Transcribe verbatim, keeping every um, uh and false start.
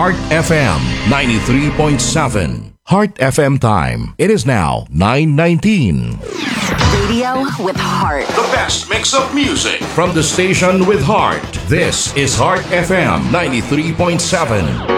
Heart F M ninety-three point seven. Heart F M time. It is now nine nineteen. Radio with heart. The best mix of music from the station with heart. This is Heart F M ninety-three point seven.